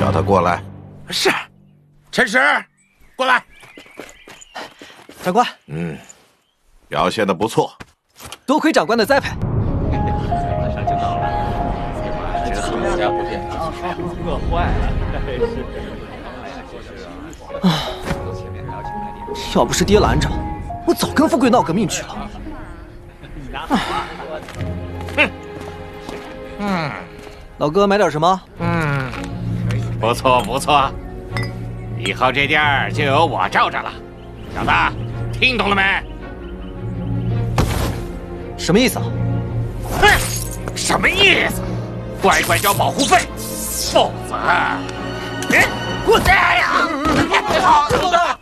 叫他过来。 是，陈实，过来。 长官， 表现得不错， 多亏长官的栽培。 马上就到了，这好家伙，饿坏了。 要不是爹拦着，我早跟富贵闹革命去了。老哥买点什么？ 不错不错，以后这店儿就由我罩着了。小子，听懂了没？ 什么意思啊？ 哼，什么意思？乖乖交保护费，否则，滚！哎呀！好，老大。